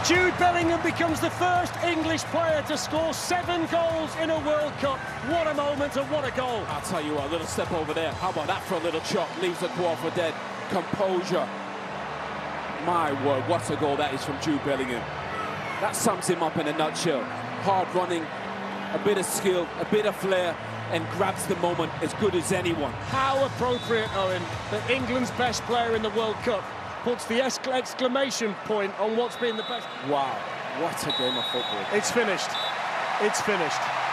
Jude Bellingham becomes the first English player to score 7 goals in a World Cup. What a moment and what a goal. I'll tell you what, a little step over there. How about that for a little chop? Leaves the ball for dead. Composure. My word, what a goal that is from Jude Bellingham. That sums him up in a nutshell. Hard running, a bit of skill, a bit of flair, and grabs the moment as good as anyone. How appropriate, Owen, that England's best player in the World Cup puts the exclamation point on what's been the best. Wow, what a game of football. It's finished. It's finished.